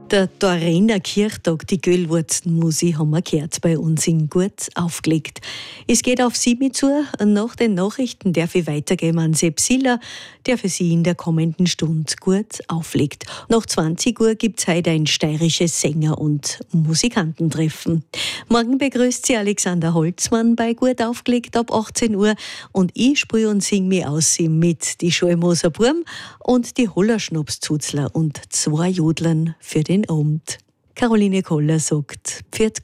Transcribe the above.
Der Dorrener Kirchtag, die Göllwurzenmusik, haben wir gehört, bei uns in Gut aufgelegt. Es geht auf 7 zu. Nach den Nachrichten darf ich weitergeben an Sepp Siller, der für Sie in der kommenden Stunde gut auflegt. Nach 20 Uhr gibt es heute ein steirisches Sänger- und Musikantentreffen. Morgen begrüßt Sie Alexander Holzmann bei Gut aufgelegt ab 18 Uhr und ich spiele und singe mich aus mit die Schalmoser Burm und die Hollerschnapszuzler und 2 Jodlern für den Abend. Caroline Koller sagt, pfiat